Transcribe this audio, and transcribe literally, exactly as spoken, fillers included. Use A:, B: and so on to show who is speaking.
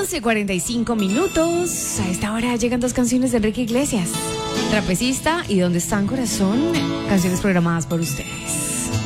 A: doce cuarenta y cinco minutos. A esta hora llegan dos canciones de Enrique Iglesias, Trapecista y ¿Dónde están, corazón? Canciones programadas por ustedes.